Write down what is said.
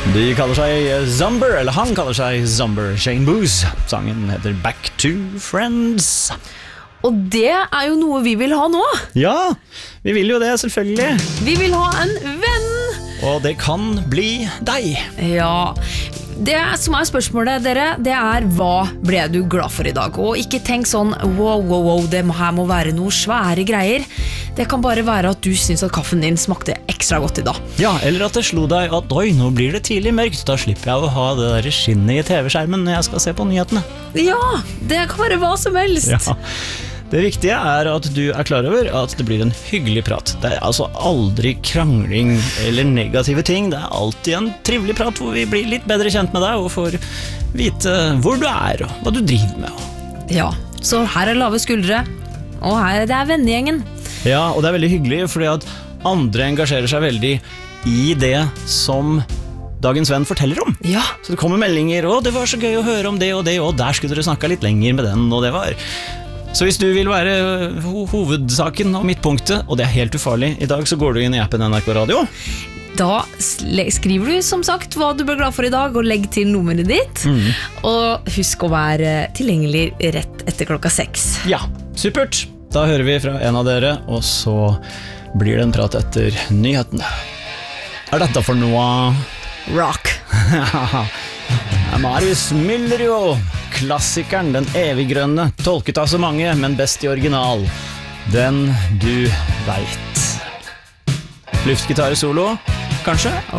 De kaller seg Zumber, eller han kaller seg Zumber. Shane Booth. Sangen heter Back to Friends. Og det jo noe vi vil ha nå. Ja, vi vil jo det, selvfølgelig. Vi vil ha en venn. Og det kan bli deg. Ja, det som spørsmålet dere, det hva ble du glad for i dag? Og ikke tenk sånn, wow, det her må være noe svære greier. Det kan bare være at du synes at kaffen din smakte ekstra godt i dag. Ja, eller at det slo deg at oi, nå blir det tidlig mørkt. Da slipper jeg å ha det der skinnet i TV-skjermen når jeg skal se på nyhetene. Ja, det kan være hva som helst. Ja. Det viktige at du klar over at det blir en hyggelig prat. Det altså aldri krangling eller negative ting. Det alltid en trivelig prat hvor vi blir litt bedre kjent med deg og får vite hvor du og hva du driver med. Ja, så her lave skuldre, og her det vennegjengen. Ja, og det veldig hyggelig fordi at andre engasjerer seg veldig i det som dagens venn forteller om. Ja. Så det kommer meldinger, det var så gøy å høre om det, og der skulle dere snakket litt lenger med den, og det var... Så hvis du vil være hovedsaken og midtpunktet, og det helt ufarlig, i dag så går du inn i appen NRK Radio. Da skriver du som sagt hva du ble glad for i dag, og legg til nummeret ditt. Og husk å være tilgjengelig rett etter 6. Ja, supert. Da hører vi fra en av dere, og så blir det en prat etter nyhetene. Dette for noe? Rock. Marius Müller jo. Klassikeren, den eviggrønne, tolket av så mange, men best i original. Den du vet. Luftgitar solo, kanskje?